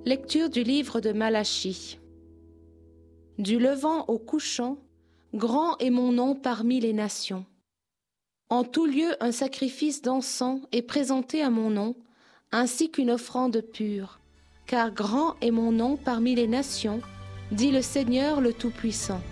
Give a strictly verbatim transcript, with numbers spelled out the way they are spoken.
Lecture du livre de Malachie. Du levant au couchant, grand est mon nom parmi les nations. En tout lieu un sacrifice d'encens est présenté à mon nom, ainsi qu'une offrande pure. Car grand est mon nom parmi les nations, dit le Seigneur le Tout-Puissant.